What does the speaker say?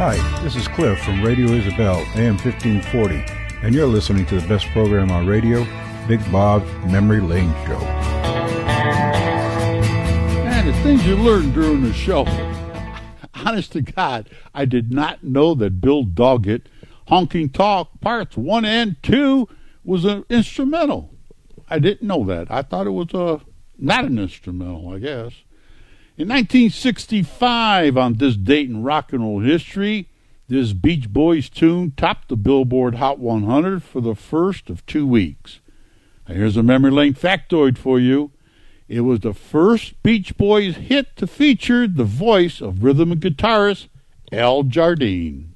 Hi, this is Cliff from Radio Isabel, AM 1540, and you're listening to the best program on radio, Big Bob's Memory Lane Show. And the things you learned during the show. Honest to God, I did not know that Bill Doggett, Honking Talk Parts 1 and 2, was an instrumental. I didn't know that. I thought it was not an instrumental, I guess. In 1965, on this date in rock and roll history, this Beach Boys tune topped the Billboard Hot 100 for the first of 2 weeks. Now, here's a memory lane factoid for you. It was the first Beach Boys hit to feature the voice of rhythm and guitarist Al Jardine.